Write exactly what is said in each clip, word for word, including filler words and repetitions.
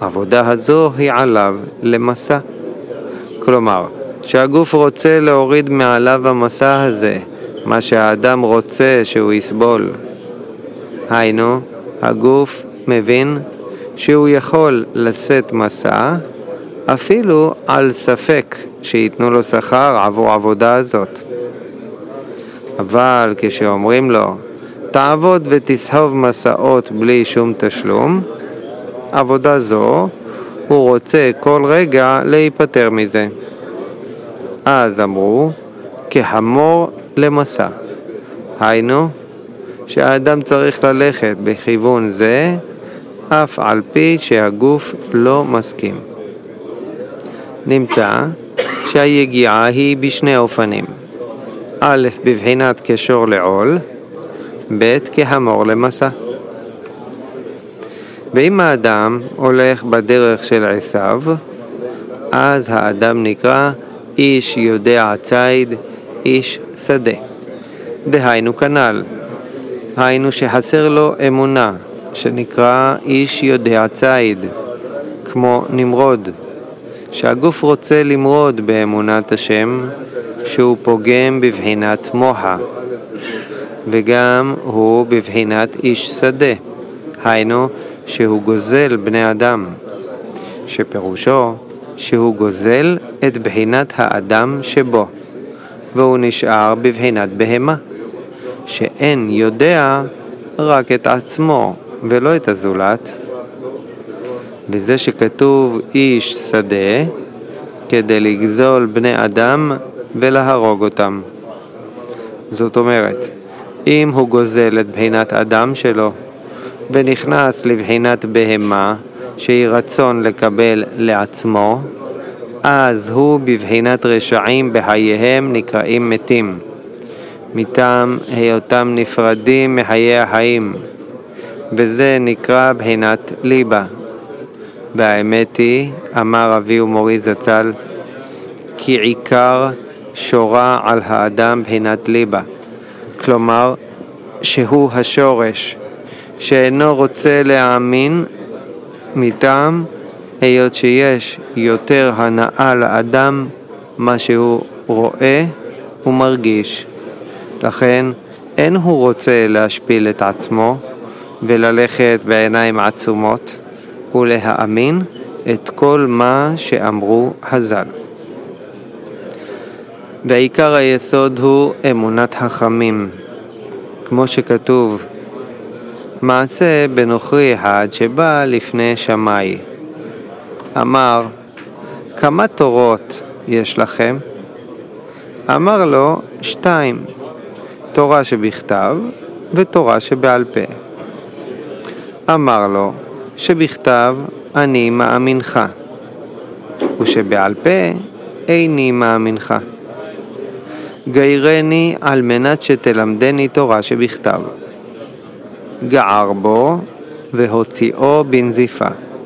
העבודה הזו היא עליו למסע. כלומר, שהגוף רוצה להוריד מעליו המסע הזה, מה שהאדם רוצה שהוא יסבול. היינו, הגוף מבין שהוא יכול לשאת מסע, אפילו על ספק שיתנו לו שכר עבור העבודה הזאת. אבל כשאומרים לו, תעבוד ותסחוב מסעות בלי שום תשלום, עבודה זו, הוא רוצה כל רגע להיפטר מזה. אז אמרו, כחמור למסע. היינו, שהאדם צריך ללכת בכיוון זה, אף על פי שהגוף לא מסכים. נמצא שהיגיעה היא בשני אופנים. א', בבחינת כשור לעול, ב', כחמור למסע. ואם האדם הולך בדרך של עשיו, אז האדם נקרא איש יודע ציד, איש שדה. דהיינו כנ"ל, היינו שחסר לו אמונה, שנקרא איש יודע ציד, כמו נמרוד, שהגוף רוצה למרוד באמונת השם, שהוא פוגם בבחינת מוחה, וגם הוא בבחינת איש שדה, היינו שהוא גוזל בני אדם, שפירושו שהוא גוזל את בחינת האדם שבו, והוא נשאר בבחינת בהמה, שאין יודע רק את עצמו ולא את הזולת. וזה שכתוב איש שדה, כדי לגזול בני אדם ולהרוג אותם. זאת אומרת, אם הוא גוזל את בחינת אדם שלו, ונכנס לבחינת בהמה, שהיא רצון לקבל לעצמו, אז הוא בבחינת רשעים בחייהם נקראים מתים, מטעם היותם נפרדים מחיי החיים, וזה נקרא בחינת ליבה. והאמת היא, אמר אבי ומורי זצ"ל, כי עיקר שורה על האדם בחינת ליבה, כלומר שהוא השורש, שאינו רוצה להאמין מטעם היות שיש יותר הנאה לאדם מה שהוא רואה ומרגיש. לכן אין הוא רוצה להשפיל את עצמו וללכת בעיניים עצומות ולהאמין את כל מה שאמרו חז"ל. ועיקר היסוד הוא אמונת חכמים, כמו שכתוב, מעשה בנוכרי אחד שבא לפני שמאי. אמר, כמה תורות יש לכם? אמר לו, שתיים, תורה שבכתב ותורה שבעל פה. אמר לו, שבכתב אני מאמינך, ושבעל פה איני מאמינך. גיירני על מנת שתלמדני תורה שבכתב. גער בו והוציאו בנזיפה.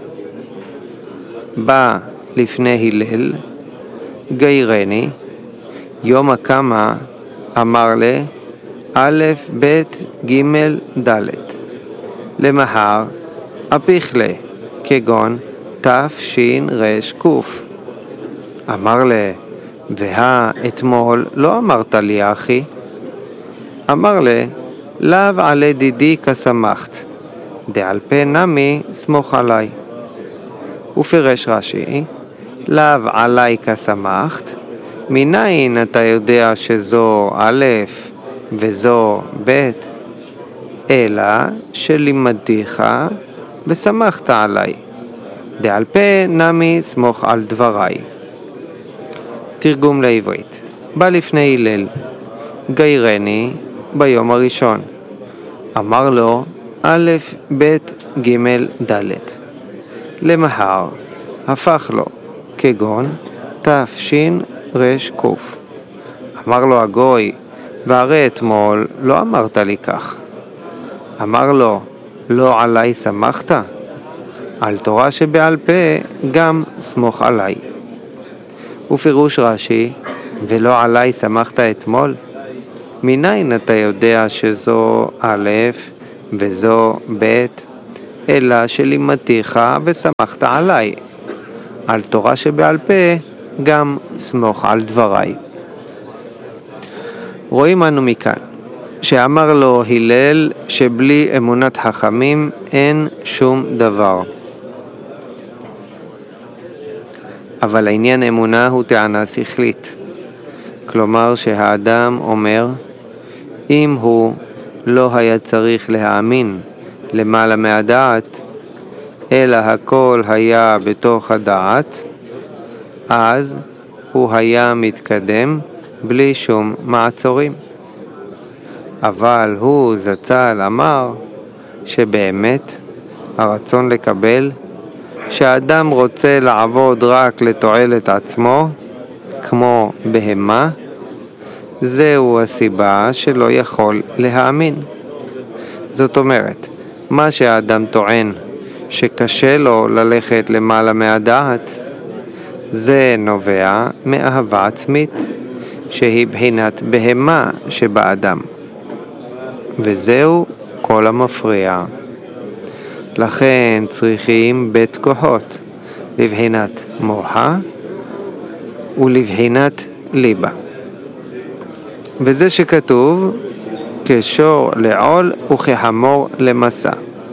בא לפני הלל, גיירני, יום הקמה אמר לה, א' ב' ג' ד', למחר אפיך לה, כגון ת' ש' ר' ק'. אמר לה, והה אתמול לא אמרת לי אחי? אמר לה, לאו עלי דידי כשמחת, דעל פה נמי סמוך עלי. ופירש רש"י, לאו עלי כשמחת, מניין אתה יודע שזו א' וזו ב', אלא שלימדתיך ושמחת עלי, דעל פה נמי סמוך על דבריי. תרגום לעברית. בא לפני הלל, גיירני ביום הראשון. אמר לו, א' ב' ג' ד'. למחר, הפך לו, כגון ת' ש' ר' ק'. אמר לו הגוי, והרי אתמול לא אמרת לי כך. אמר לו, לא עלי שמחת? על תורה שבעל פה גם סמוך עלי. ופירוש רש"י, ולא עלי שמחת אתמול? מניין אתה יודע שזו א' וזו ב', אלא שלימדתיך ושמחת עליי. על תורה שבעל פה גם סמוך על דבריי. רואים אנו מכאן שאמר לו הלל שבלי אמונת חכמים אין שום דבר. אבל העניין אמונה הוא טענה שכלית. כלומר שהאדם אומר, אם הוא לא היה צריך להאמין למעלה מהדעת, אלא הכל היה בתוך הדעת, אז הוא היה מתקדם בלי שום מעצורים. אבל הוא זצ"ל אמר שבאמת הרצון לקבל, שהאדם רוצה לעבוד רק לתועלת עצמו, כמו בהמה, זהו הסיבה שלא יכול להאמין. זאת אומרת, מה שהאדם טוען שקשה לו ללכת למעלה מהדעת, זה נובע מאהבה עצמית, שהיא בחינת בהמה שבאדם. וזהו כל המפריע. לכן צריכים בית כוחות, לבחינת מוחה ולבחינת ליבה. וזה שכתוב, כשור לעול וכחמור למסע.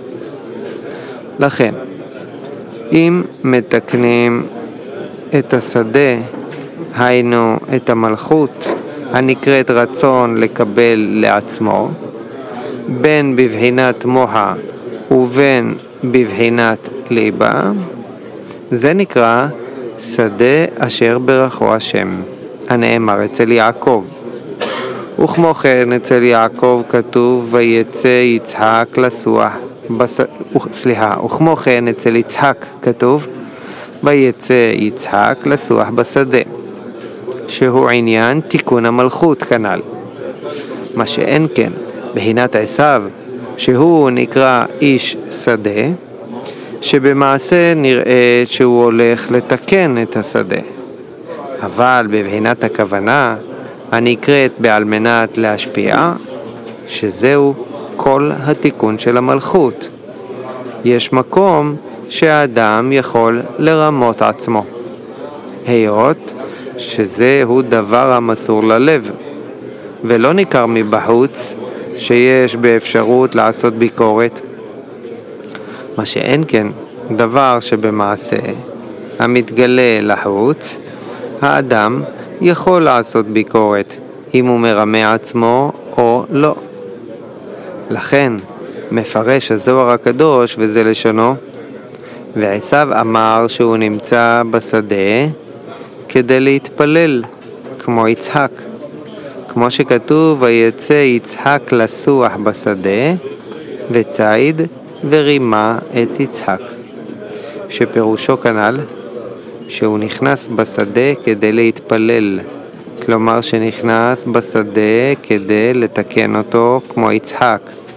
לכן, אם מתקנים את השדה, היינו את המלכות הנקראת רצון לקבל לעצמו, בין בבחינת מוחה ובין בבחינת ליבה, זה נקרא שדה אשר ברכו השם, הנאמר אצל יעקב. וכמו כן אצל יעקב כתוב ויצא יצחק לסוח בס... סליחה, וכמו כן אצל יצחק כתוב ויצא יצחק לסוח בשדה, שהוא עניין תיקון המלכות כנ"ל. מה שאין כן בחינת עשיו, שהוא נקרא איש שדה, שבמעשה נראה שהוא הולך לתקן את השדה, אבל בבחינת הכוונה הנקראת בעל מנת להשפיע, שזהו כל התיקון של המלכות. יש מקום שהאדם יכול לרמות עצמו, היות שזהו דבר המסור ללב, ולא ניכר מבחוץ שיש באפשרות לעשות ביקורת. מה שאין כן דבר שבמעשה המתגלה לחוץ, האדם יכול לעשות ביקורת אם הוא מרמה עצמו או לא. לכן מפרש הזוהר הקדוש וזה לשונו, ועשיו אמר שהוא נמצא בשדה כדי להתפלל כמו יצחק, כמו שכתוב ויצא יצחק לסוח בשדה וציד ורימה את יצחק, שפירושו כנ"ל שהוא נכנס בשדה כדי להתפלל, כלומר שנכנס בשדה כדי לתקן אותו כמו יצחק.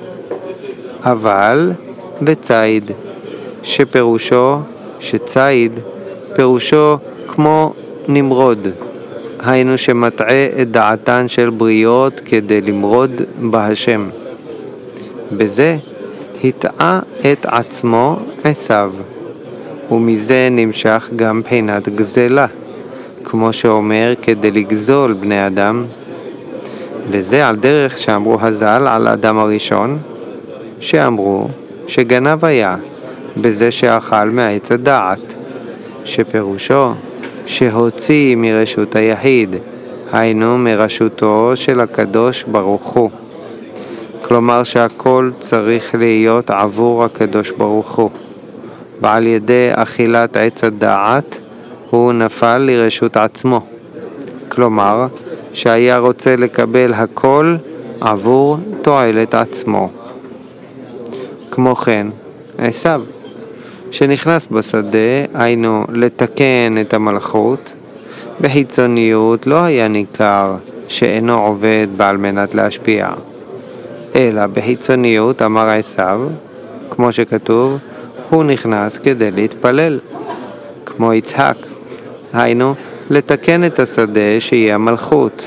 אבל וציד, שפירושו שציד פירושו כמו נמרוד, היינו שמטעה את דעתן של בריות כדי למרוד בהשם. בזה הטעה את עצמו עשיו, ומזה נמשך גם בחינת גזלה, כמו שאומר כדי לגזול בני אדם. וזה על דרך שאמרו הז"ל על אדם הראשון, שאמרו שגנב היה בזה שאכל מעץ הדעת, שפירושו שהוציא מרשות היחיד, היינו מרשותו של הקדוש ברוך הוא. כלומר שהכל צריך להיות עבור הקדוש ברוך הוא, ועל ידי אכילת עץ הדעת הוא נפל לרשות עצמו, כלומר שהיה רוצה לקבל הכל עבור תועלת עצמו. כמו כן עשיו, שנכנס בשדה, היינו לתקן את המלכות, בחיצוניות לא היה ניכר שאינו עובד בעל מנת להשפיע, אלא בחיצוניות אמר עשיו, כמו שכתוב, הוא נכנס כדי להתפלל, כמו יצחק, היינו לתקן את השדה שיהיה המלכות,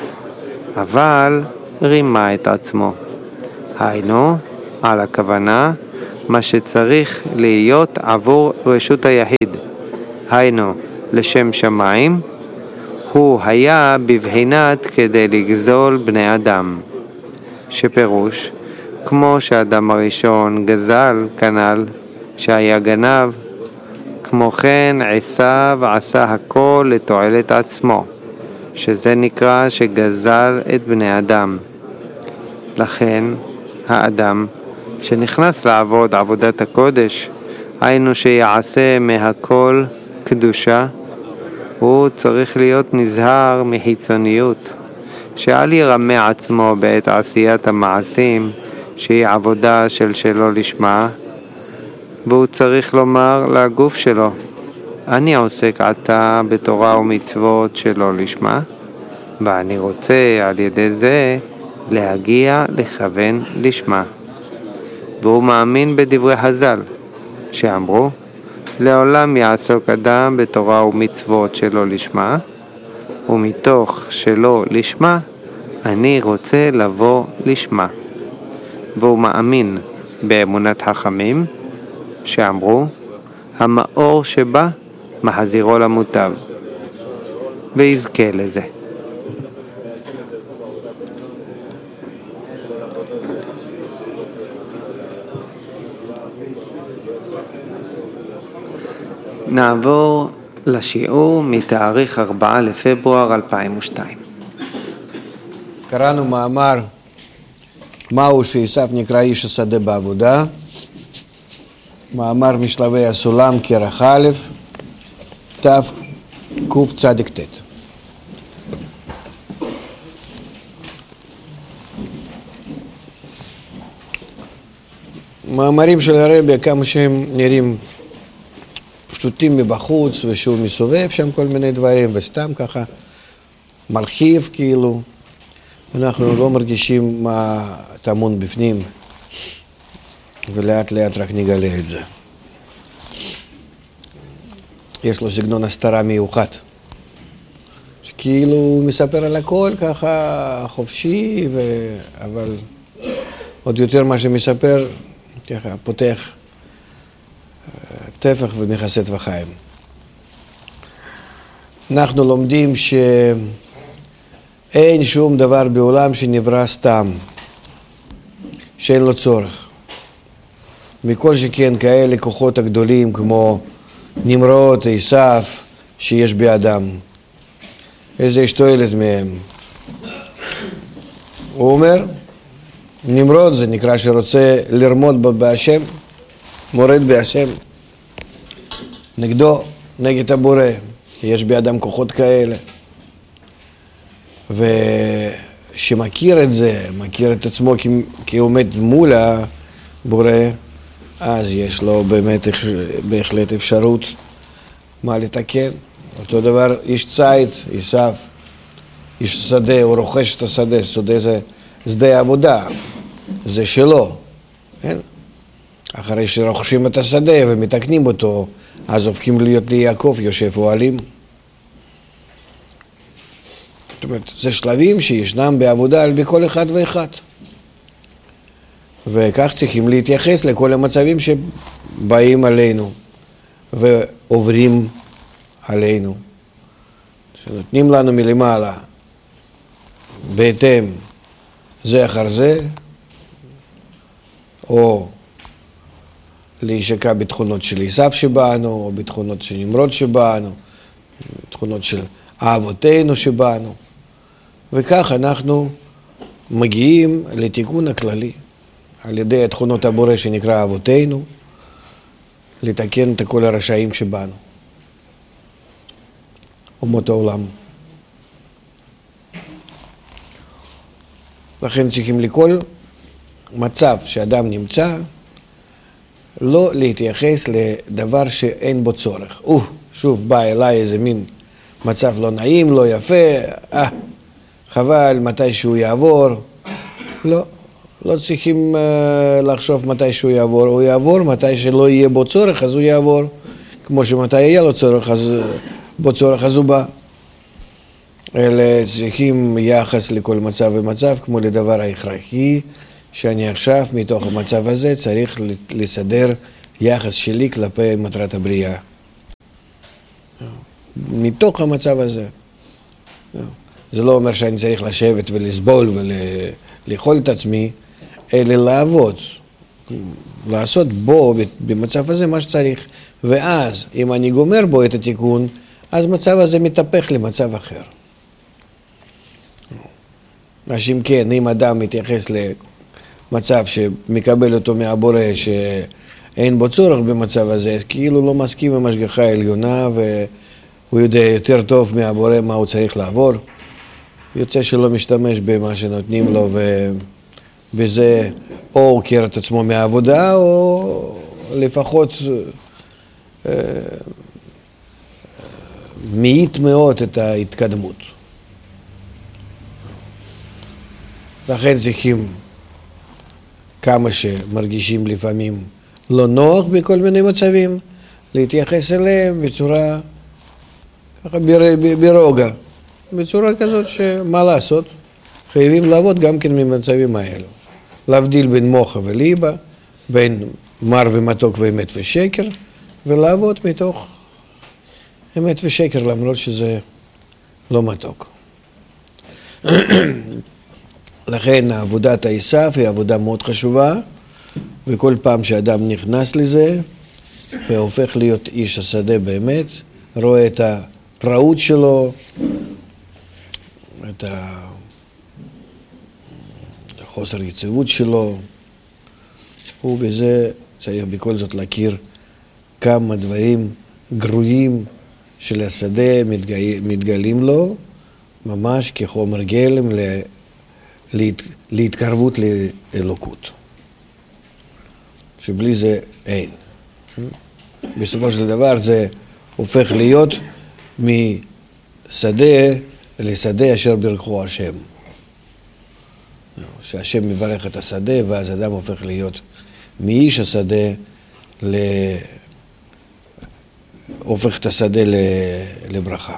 אבל רימה את עצמו, היינו על הכוונה מה שצריך להיות עבור רשות היחיד, היינו לשם שמיים, הוא היה בבחינת כדי לגזול בני אדם, שפירוש כמו שאדם הראשון גזל כנ"ל שהיה גנב, כמו כן עשיו עשה הכל לתועלת עצמו, שזה נקרא שגזל את בני אדם. לכן האדם שנכנס לעבוד עבודת הקודש, היינו שיעשה מהכל קדושה, הוא צריך להיות נזהר מחיצוניות, שאל ירמה עצמו בעת עשיית המעשים שהיא עבודה של שלא לשמה, והוא צריך לומר לגוף שלו, אני עוסק עתה בתורה ומצוות שלא לשמה, ואני רוצה על ידי זה להגיע לכוון לשמה. והוא מאמין בדברי חז"ל שאמרו, לעולם יעסוק אדם בתורה ומצוות שלא לשמה, ומתוך שלא לשמה אני רוצה לבוא לשמה. והוא מאמין באמונת חכמים שאמרו, המאור שבא מחזירו למוטב, ויזכה לזה. נעבור לשיעור מתאריך ארבעה לפברואר אלפיים ושתיים. קראנו מאמר מהו שעשיו נקרא איש השדה בעבודה, מאמר משלבי הסולם כרך א' תקצ"ט. מאמרים של הרבי, כמה שהם נראים פשוטים מבחוץ, ושהוא מסובב שם כל מיני דברים, וסתם ככה מרחיב כאילו, אנחנו לא מרגישים מה טמון בפנים, ולאט לאט רק נגלה את זה. יש לו סגנון הסתרה מיוחד, שכאילו הוא מספר על הכל ככה חופשי, ו... אבל עוד יותר מה שמספר, ככה פותח טפח ומכסה טפחיים. אנחנו לומדים שאין שום דבר בעולם שנברא סתם, שאין לו צורך. מכל שכן כאלה כוחות הגדולים כמו נמרוד, עשיו, שיש באדם. איזה יש תועלת מהם? הוא אומר, נמרוד זה נקרא שרוצה לרמוד בהשם, מורד בהשם, נגדו, נגד הבורא. יש באדם כוחות כאלה. ושמכיר את זה, מכיר את עצמו כעומד מול הבורא, אז יש לו באמת בהחלט אפשרות מה לתקן. אותו דבר איש ציד, עשיו, איש שדה, הוא רוכש את השדה, שדה זה שדה עבודה, זה שלו. כן? אחרי שרוכשים את השדה ומתקנים אותו, אז הופכים להיות ליעקב יושב אוהלים. זאת אומרת, זה שלבים שישנם בעבודה על בכל אחד ואחד. וכך צריכים להתייחס לכל המצבים שבאים עלינו ועוברים עלינו. שנותנים לנו מלמעלה בהתאם זה אחר זה, או להישקע בתכונות של עשיו שבאנו, או בתכונות של נמרוד שבאנו, בתכונות של אהבותינו שבאנו. וכך אנחנו מגיעים לתיקון הכללי, על ידי תכונות הבורא שנקרא אהבותינו, לתקן את כל הרשעים שבאנו, אומות העולם. לכן צריכים לכל מצב שאדם נמצא, לא להתייחס לדבר שאין בו צורך. או, שוב בא אליי איזה מין מצב לא נעים, לא יפה, אה, חבל, מתי שהוא יעבור. לא, לא צריכים uh, לחשוב מתי שהוא יעבור. הוא יעבור, מתי שלא יהיה בו צורך, אז הוא יעבור. כמו שמתי יהיה לו צורך, אז בו צורך, אז הוא בא. אלה צריכים יחס לכל מצב ומצב, כמו לדבר ההכרחי, שאני עכשיו מתוך המצב הזה צריך לסדר יחס שלי כלפי מטרת הבריאה. מתוך המצב הזה. זה לא אומר שאני צריך לשבת ולסבול ולאכול את עצמי, אלא לעבוד. לעשות בו במצב הזה מה שצריך. ואז אם אני גומר בו את התיקון, אז מצב הזה מתהפך למצב אחר. אז אם כן, אם אדם מתייחס למצב שמקבל אותו מהבורא שאין בו צורך במצב הזה, כאילו לא מסכים עם השגחה העליונה והוא יודע יותר טוב מהבורא מה הוא צריך לעבור, יוצא שלא משתמש במה שנותנים לו ובזה או הוא קיר את עצמו מהעבודה או לפחות אה, מעיט מאוד את ההתקדמות. לכן צריכים כמה שמרגישים לפעמים לא נוח בכל מיני מצבים, להתייחס אליהם בצורה ככה בר, ברוגע, בצורה כזאת שמה לעשות, חייבים לעבוד גם כן ממצבים האלו. להבדיל בין מוחה וליבה, בין מר ומתוק ואמת ושקר, ולעבוד מתוך אמת ושקר למרות שזה לא מתוק. לכן עבודת העיסף היא עבודה מאוד חשובה, וכל פעם שאדם נכנס לזה והופך להיות איש השדה באמת, רואה את הפראות שלו, את החוסר יציבות שלו, ובזה צריך בכל זאת להכיר כמה דברים גרועים של השדה מתגלים לו, ממש כחומר גלם להת, להתקרבות לאלוקות. שבלי זה אין. בסופו של דבר זה הופך להיות משדה לשדה אשר ברכו השם. שהשם מברך את השדה ואז אדם הופך להיות מאיש השדה ל... הופך את השדה לברכה.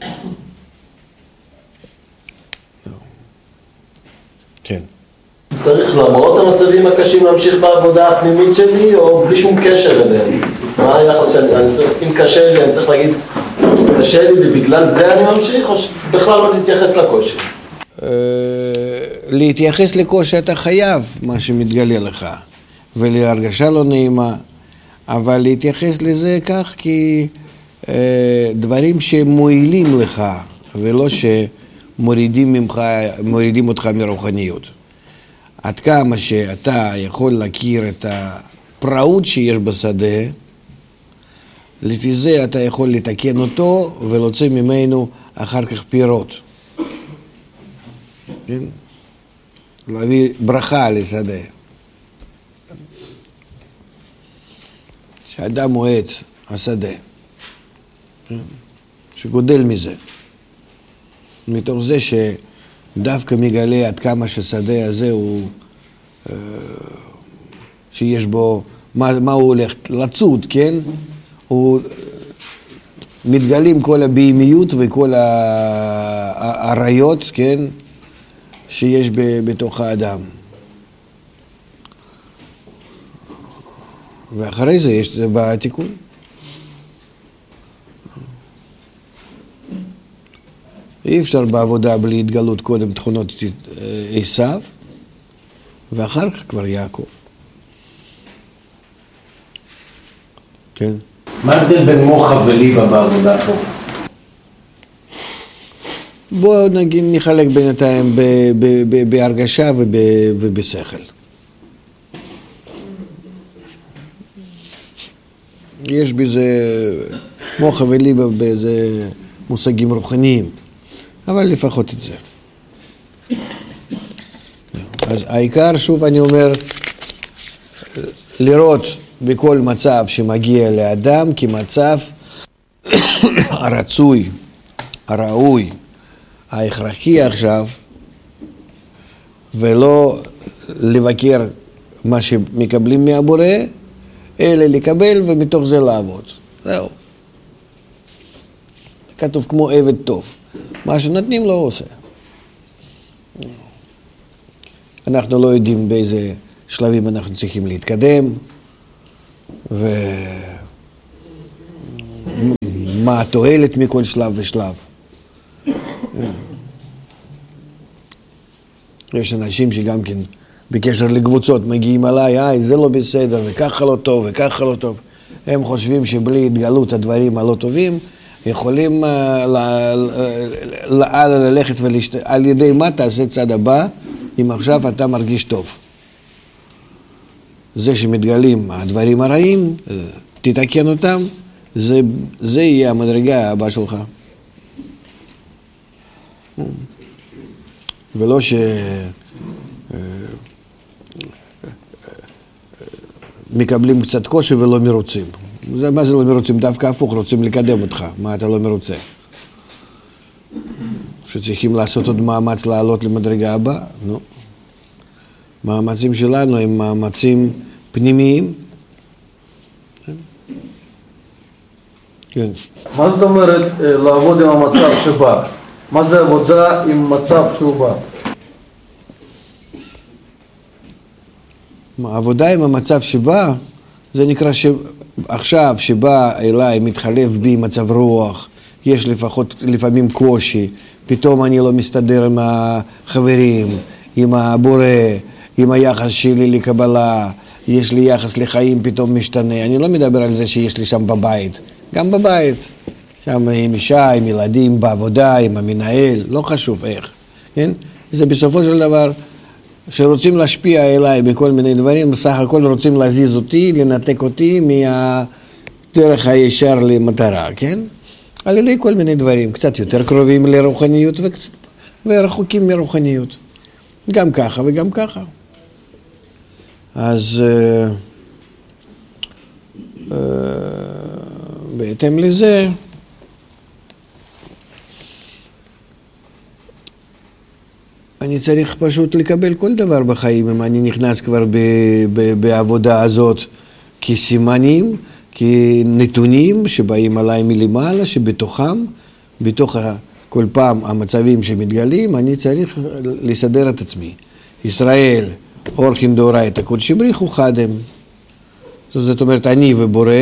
כן. צריך למרות המצבים הקשים להמשיך בעבודה הפנימית שלי או בלי שום קשר אליהם? מה היחס שאני, אני צריך, אם קשה לי, אני צריך להגיד, קשה לי ובגלל זה אני ממשיך או בכלל לא להתייחס לקושי? להתייחס לקושי אתה חייב מה שמתגלה לך ולהרגשה לא נעימה, אבל להתייחס לזה כך כי דברים שמועילים לך ולא שמורידים ממך, מורידים אותך מרוחניות. עד כמה שאתה יכול להכיר את הפראות שיש בשדה, לפי זה אתה יכול לתקן אותו ולהוציא ממנו אחר כך פירות. להביא ברכה לשדה. שאדם הוא עץ, השדה, שגודל מזה. מתוך זה שדווקא מגלה עד כמה ששדה הזה הוא, שיש בו, מה, מה הוא הולך לצוד, כן? הוא מתגלים כל הבהמיות וכל העריות, כן? שיש בתוך האדם. ואחרי זה יש בתיקון. אי אפשר בעבודה בלי התגלות קודם תכונות עשיו, ואחר כך כבר יעקב. כן? מה ההבדל בין מוחה וליבה בעבודה פה? בואו נגיד נחלק בינתיים בהרגשה ובשכל. יש בזה מוחה וליבה באיזה מושגים רוחניים, אבל לפחות את זה. אז העיקר, שוב אני אומר, לראות בכל מצב שמגיע לאדם כמצב הרצוי, הראוי, ההכרחי עכשיו, ולא לבקר מה שמקבלים מהבורא, אלא לקבל ומתוך זה לעבוד. זהו. כתוב כמו עבד טוב. מה שנותנים לו עושה. אנחנו לא יודעים באיזה שלבים אנחנו צריכים להתקדם, ומה התועלת מכל שלב ושלב. יש אנשים שגם כן בקשר לקבוצות מגיעים עליי, איי, זה לא בסדר, וככה לא טוב, וככה לא טוב. הם חושבים שבלי התגלות הדברים הלא טובים, יכולים ללכת ולשת... על ידי מה תעשה צד הבא, אם עכשיו אתה מרגיש טוב. זה שמתגלים הדברים הרעים, תתקן אותם, זה, זה יהיה המדרגה הבאה שלך. ולא ש... מקבלים קצת קושי ולא מרוצים. זה, מה זה לא מרוצים? דווקא הפוך, רוצים לקדם אותך. מה אתה לא מרוצה? שצריכים לעשות עוד מאמץ לעלות למדרגה הבאה? נו. מאמצים שלנו הם מאמצים פנימיים. כן. מה זאת אומרת לעבוד עם המצב שבא? מה זה עבודה עם מצב שהוא בא? העבודה עם המצב שבא, זה נקרא שעכשיו שבא אליי, מתחלף בי מצב רוח, יש לפחות, לפעמים קושי, פתאום אני לא מסתדר עם החברים, עם הבורא, עם היחס שלי לקבלה, יש לי יחס לחיים פתאום משתנה. אני לא מדבר על זה שיש לי שם בבית, גם בבית, שם עם אישה, עם ילדים, בעבודה, עם המנהל, לא חשוב איך, כן? זה בסופו של דבר, שרוצים להשפיע אליי בכל מיני דברים, בסך הכל רוצים להזיז אותי, לנתק אותי מהדרך הישר למטרה, כן? על ידי כל מיני דברים, קצת יותר קרובים לרוחניות וקצת, ורחוקים מרוחניות. גם ככה וגם ככה. אז uh, uh, בהתאם לזה, אני צריך פשוט לקבל כל דבר בחיים, אם אני נכנס כבר ב, ב, בעבודה הזאת כסימנים, כנתונים שבאים עליי מלמעלה, שבתוכם, בתוך כל פעם המצבים שמתגלים, אני צריך לסדר את עצמי. ישראל, אורחים דאורייתא קודשי בריחו חדם. זאת אומרת, אני ובורא,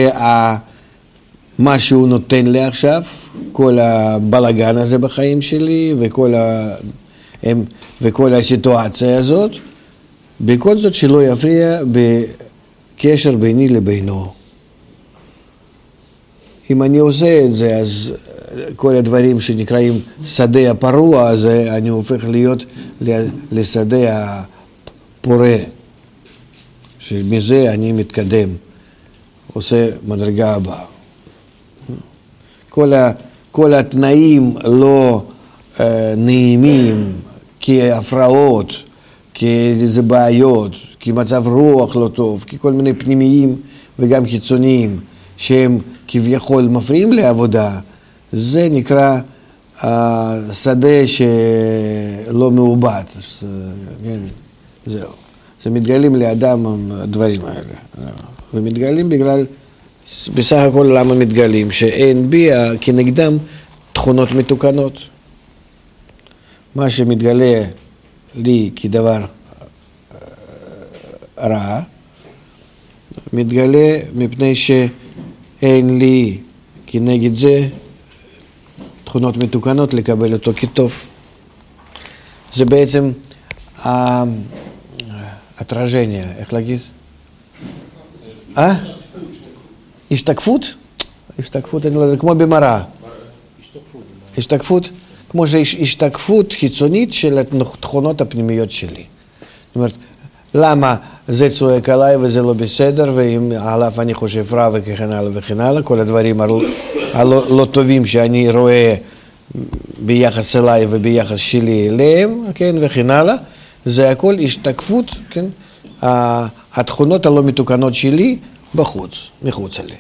ומה שהוא נותן לי עכשיו, כל הבלגן הזה בחיים שלי, וכל ה... הם, וכל הסיטואציה הזאת, בכל זאת שלא יפריע בקשר ביני לבינו. אם אני עושה את זה, אז כל הדברים שנקראים שדה הפרוע הזה, אני הופך להיות לשדה הפורה, שמזה אני מתקדם, עושה מדרגה הבאה. כל, ה, כל התנאים לא uh, נעימים, כהפרעות, כאיזה בעיות, כמצב רוח לא טוב, ככל מיני פנימיים וגם חיצוניים שהם כביכול מפריעים לעבודה, זה נקרא השדה שלא מעובד. כן, זהו. זה מתגלים לאדם הדברים האלה. ומתגלים בגלל, בסך הכל למה מתגלים? שאין בי כנגדם תכונות מתוקנות. מה שמתגלה לי כדבר רע, מתגלה מפני שאין לי כנגד זה תכונות מתוקנות לקבל אותו כטוב. זה בעצם התרז'ניה, איך להגיד? אה? השתקפות? השתקפות, אני לא יודע, כמו במראה. השתקפות? כמו שיש השתקפות חיצונית של התכונות הפנימיות שלי. זאת אומרת, למה זה צועק עליי וזה לא בסדר, ואם עליו אני חושב רע וכן הלאה וכן הלאה, כל הדברים הלא, הלא לא טובים שאני רואה ביחס אליי וביחס שלי אליהם, כן, וכן הלאה, זה הכל השתקפות, כן, התכונות הלא מתוקנות שלי בחוץ, מחוץ אליהם.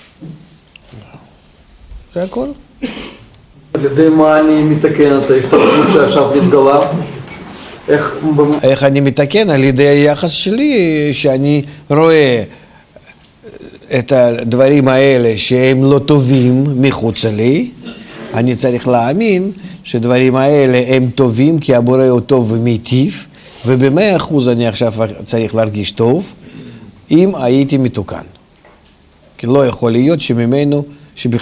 זה הכל. על ידי מה אני מתקן את ההשתקפות שעכשיו נתגלה? איך... איך אני מתקן? על ידי היחס שלי, שאני רואה את הדברים האלה שהם לא טובים מחוץ לי, אני צריך להאמין שדברים האלה הם טובים כי הבורא הוא טוב ומיטיב, ובמאה אחוז אני עכשיו צריך להרגיש טוב, אם הייתי מתוקן. כי לא יכול להיות שממנו, שבכלל